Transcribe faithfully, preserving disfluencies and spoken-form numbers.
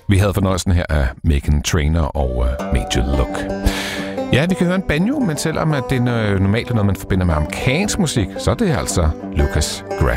Vi havde fornøjelsen her af Meghan Trainor og uh, Major Look. Ja, vi kan høre en banjo, men selvom at det normalt er noget, man forbinder med amerikansk musik, så er det altså Lucas Graham.